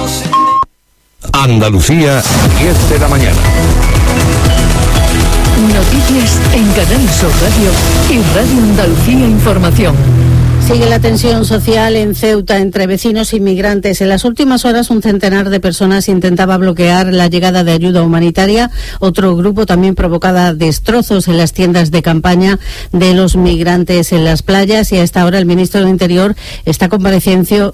Andalucía, 10 de la mañana. Noticias en Canal Sur Radio y Radio Andalucía Información. Sigue la tensión social en Ceuta entre vecinos y migrantes. En las últimas horas, un centenar de personas intentaba bloquear la llegada de ayuda humanitaria. Otro grupo también provocaba destrozos en las tiendas de campaña de los migrantes en las playas. Y a esta hora el ministro del Interior está compareciendo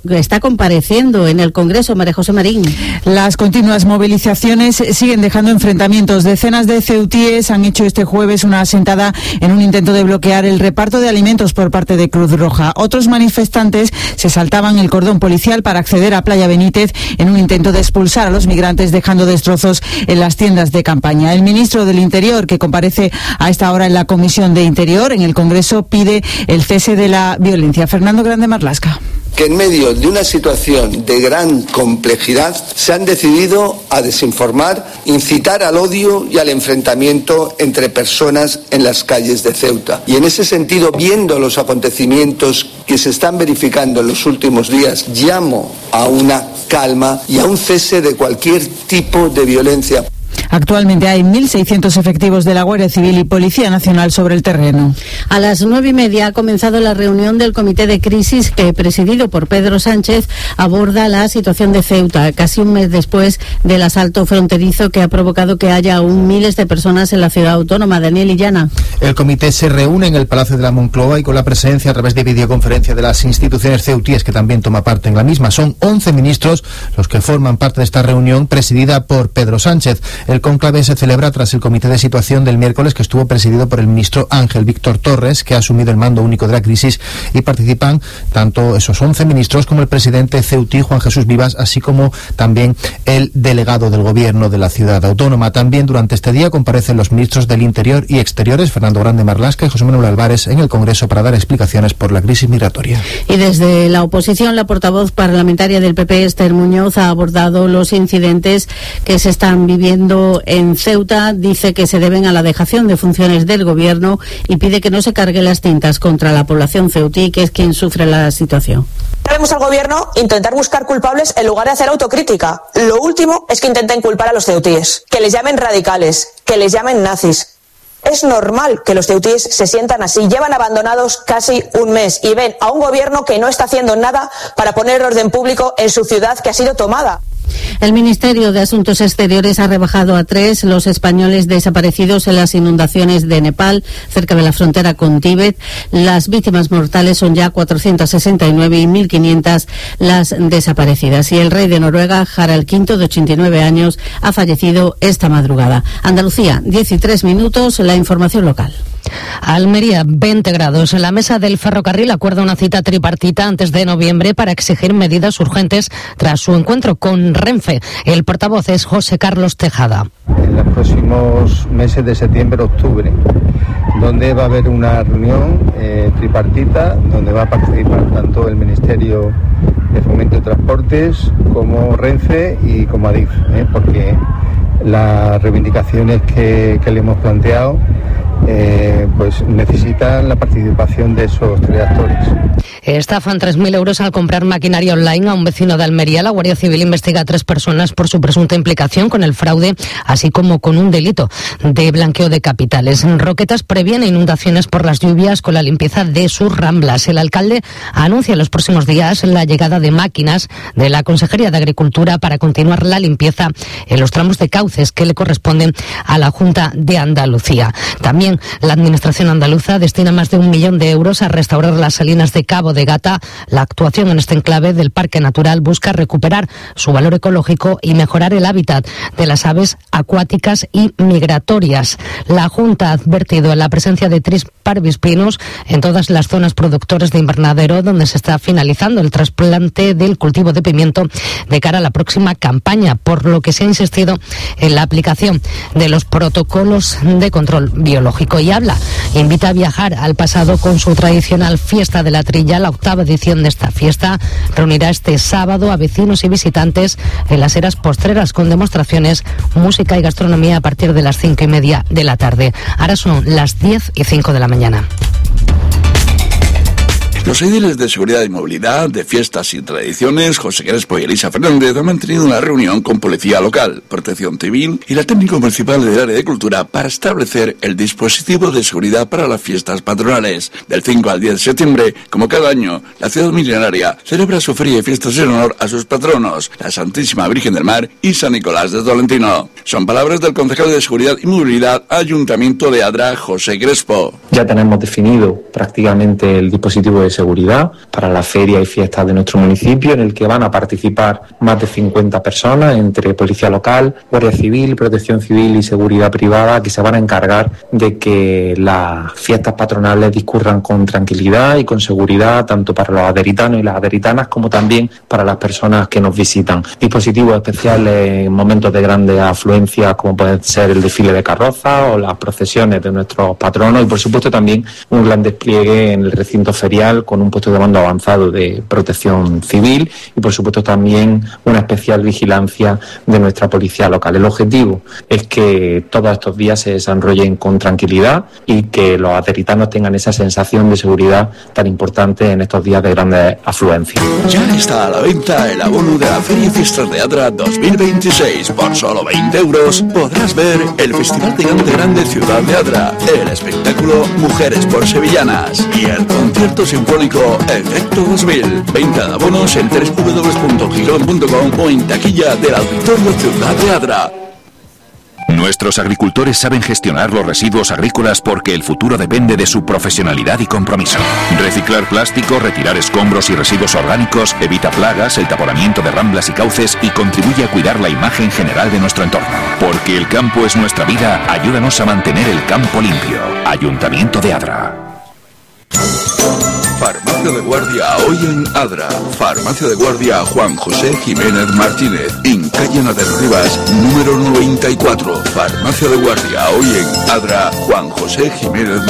en el Congreso. María José Marín. Las continuas movilizaciones siguen dejando enfrentamientos. Decenas de ceutíes han hecho este jueves una asentada en un intento de bloquear el reparto de alimentos por parte de Cruz Roja. Otros manifestantes se saltaban el cordón policial para acceder a Playa Benítez en un intento de expulsar a los migrantes, dejando destrozos en las tiendas de campaña. El ministro del Interior, que comparece a esta hora en la Comisión de Interior en el Congreso, pide el cese de la violencia. Fernando Grande Marlasca. Que en medio de una situación de gran complejidad se han decidido a desinformar, incitar al odio y al enfrentamiento entre personas en las calles de Ceuta. Y en ese sentido, viendo los acontecimientos que se están verificando en los últimos días, llamo a una calma y a un cese de cualquier tipo de violencia. Actualmente hay 1.600 efectivos de la Guardia Civil y Policía Nacional sobre el terreno. A las 9:30 ha comenzado la reunión del Comité de Crisis que, presidido por Pedro Sánchez, aborda la situación de Ceuta, casi un mes después del asalto fronterizo que ha provocado que haya aún miles de personas en la ciudad autónoma. Daniel Illana. El comité se reúne en el Palacio de la Moncloa y con la presencia a través de videoconferencia de las instituciones ceutíes que también toma parte en la misma. Son 11 ministros los que forman parte de esta reunión presidida por Pedro Sánchez. El cónclave se celebra tras el comité de situación del miércoles, que estuvo presidido por el ministro Ángel Víctor Torres, que ha asumido el mando único de la crisis, y participan tanto esos 11 ministros como el presidente ceutí, Juan Jesús Vivas, así como también el delegado del gobierno de la ciudad autónoma. También durante este día comparecen los ministros del Interior y Exteriores, Fernando Grande Marlasca y José Manuel Álvarez, en el Congreso para dar explicaciones por la crisis migratoria. Y desde la oposición, la portavoz parlamentaria del PP, Esther Muñoz, ha abordado los incidentes que se están viviendo en Ceuta. Dice que se deben a la dejación de funciones del gobierno y pide que no se carguen las tintas contra la población ceutí, que es quien sufre la situación. Vemos al gobierno intentar buscar culpables en lugar de hacer autocrítica. Lo último es que intenten culpar a los ceutíes, que les llamen radicales, que les llamen nazis. Es normal que los ceutíes se sientan así. Llevan abandonados casi un mes y ven a un gobierno que no está haciendo nada para poner orden público en su ciudad que ha sido tomada. El Ministerio de Asuntos Exteriores ha rebajado a 3 los españoles desaparecidos en las inundaciones de Nepal, cerca de la frontera con Tíbet. Las víctimas mortales son ya 469 y 1.500 las desaparecidas. Y el rey de Noruega, Harald V, de 89 años, ha fallecido esta madrugada. Andalucía, 13 minutos, la información local. Almería, 20 grados. La mesa del ferrocarril acuerda una cita tripartita antes de noviembre para exigir medidas urgentes tras su encuentro con Renfe. El portavoz es José Carlos Tejada. En los próximos meses de septiembre-octubre, donde va a haber una reunión tripartita, donde va a participar tanto el Ministerio de Fomento y Transportes como Renfe y como Adif, porque las reivindicaciones que le hemos planteado pues necesitan la participación de esos 3 actores. Estafan 3.000 euros al comprar maquinaria online a un vecino de Almería. La Guardia Civil investiga a 3 personas por su presunta implicación con el fraude, así como con un delito de blanqueo de capitales. Roquetas previene inundaciones por las lluvias con la limpieza de sus ramblas. El alcalde anuncia en los próximos días la llegada de máquinas de la Consejería de Agricultura para continuar la limpieza en los tramos de cauces que le corresponden a la Junta de Andalucía. También la Administración andaluza destina más de 1 millón de euros a restaurar las salinas de Cabo de Gata. La actuación en este enclave del Parque Natural busca recuperar su valor ecológico y mejorar el hábitat de las aves acuáticas y migratorias. La Junta ha advertido en la presencia de Tris parvis pinus en todas las zonas productoras de invernadero donde se está finalizando el trasplante del cultivo de pimiento de cara a la próxima campaña, por lo que se ha insistido en la aplicación de los protocolos de control biológico. Y invita a viajar al pasado con su tradicional fiesta de la trilla. La 8ª edición de esta fiesta reunirá este sábado a vecinos y visitantes en las eras postreras con demostraciones, música y gastronomía a partir de las 5:30 de la tarde. Ahora son las 10:05 de la mañana. Los ediles de Seguridad y Movilidad, de Fiestas y Tradiciones, José Crespo y Elisa Fernández, han mantenido una reunión con Policía Local, Protección Civil y la técnico municipal del área de Cultura para establecer el dispositivo de seguridad para las fiestas patronales. Del 5 al 10 de septiembre, como cada año, la ciudad milenaria celebra su feria y fiestas en honor a sus patronos, la Santísima Virgen del Mar y San Nicolás de Tolentino. Son palabras del concejal de Seguridad y Movilidad, Ayuntamiento de Adra, José Crespo. Ya tenemos definido prácticamente el dispositivo de seguridad para la feria y fiestas de nuestro municipio, en el que van a participar más de 50 personas entre Policía Local, Guardia Civil, Protección Civil y Seguridad Privada, que se van a encargar de que las fiestas patronales discurran con tranquilidad y con seguridad, tanto para los aderitanos y las aderitanas como también para las personas que nos visitan. Dispositivos especiales en momentos de grandes afluencias, como puede ser el desfile de carrozas o las procesiones de nuestros patronos, y por supuesto también un gran despliegue en el recinto ferial con un puesto de mando avanzado de Protección Civil y por supuesto también una especial vigilancia de nuestra Policía Local. El objetivo es que todos estos días se desarrollen con tranquilidad y que los aderitanos tengan esa sensación de seguridad tan importante en estos días de grandes afluencias. Ya está a la venta el abono de la Feria y Fiestas de Adra 2026. Por solo 20 euros podrás ver el Festival de Cante Grande Ciudad de Adra, el espectáculo Mujeres por Sevillanas y el concierto sinfónico Efecto 2000. Venta de abonos en www.gijón.com o en taquilla del Auditorio Ciudad de Adra. Nuestros agricultores saben gestionar los residuos agrícolas porque el futuro depende de su profesionalidad y compromiso. Reciclar plástico, retirar escombros y residuos orgánicos, evita plagas, el taponamiento de ramblas y cauces y contribuye a cuidar la imagen general de nuestro entorno. Porque el campo es nuestra vida, ayúdanos a mantener el campo limpio. Ayuntamiento de Adra. Farmacia de Guardia hoy en Adra. Farmacia de Guardia Juan José Jiménez Martínez, en calle Nader Rivas, número 94. Farmacia de Guardia hoy en Adra, Juan José Jiménez